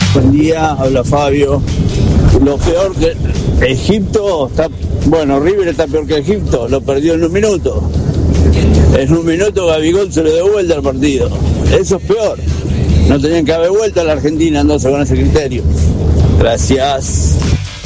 Buen día, habla Fabio. Lo peor que Egipto está, bueno, River está peor que Egipto, lo perdió en un minuto. En un minuto Gabigol se lo dio vuelta al partido. Eso es peor. No tenían que haber vuelto a la Argentina, entonces con ese criterio. Gracias.